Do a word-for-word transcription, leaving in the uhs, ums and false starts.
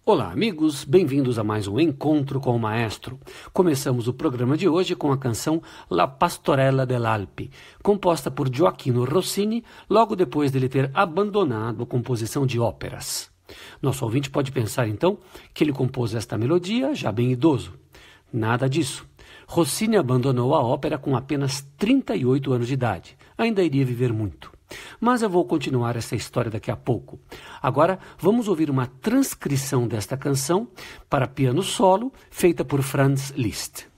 Olá, amigos, bem-vindos a mais um Encontro com o Maestro. Começamos o programa de hoje com a canção La Pastorella dell'Alpi, composta por Gioachino Rossini, logo depois dele ter abandonado a composição de óperas. Nosso ouvinte pode pensar, então, que ele compôs esta melodia já bem idoso. Nada disso. Rossini abandonou a ópera com apenas trinta e oito anos de idade. Ainda iria viver muito. Mas eu vou continuar essa história daqui a pouco. Agora vamos ouvir uma transcrição desta canção para piano solo feita por Franz Liszt.